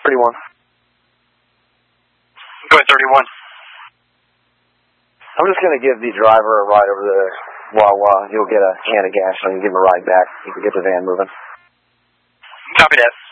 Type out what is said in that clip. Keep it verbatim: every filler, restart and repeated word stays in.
thirty-one. Go ahead, thirty-one. I'm just going to give the driver a ride over the Wawa. He'll get a can of gas and I can give him a ride back. He can get the van moving. Copy that.